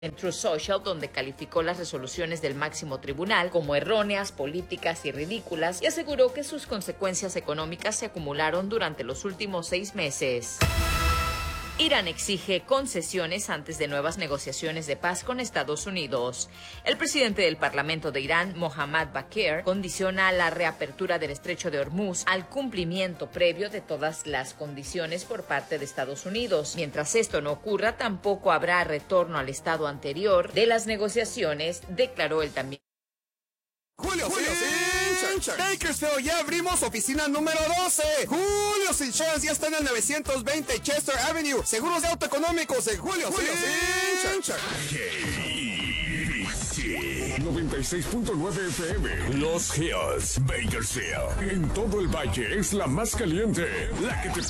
en Truth Social, donde calificó las resoluciones del máximo tribunal como erróneas, políticas y ridículas, y aseguró que sus consecuencias económicas se acumularon durante los últimos 6 meses. Irán exige concesiones antes de nuevas negociaciones de paz con Estados Unidos. El presidente del Parlamento de Irán, Mohammad Bakir, condiciona la reapertura del estrecho de Hormuz al cumplimiento previo de todas las condiciones por parte de Estados Unidos. Mientras esto no ocurra, tampoco habrá retorno al estado anterior de las negociaciones, declaró el también. Julio Bakersfield, ya abrimos oficina número 12. Julio Insurance ya está en el 920 Chester Avenue. Seguros de auto económicos en Julio Insurance. 96.9 FM. Los Hills, Bakersfield. En todo el valle es la más caliente. La que te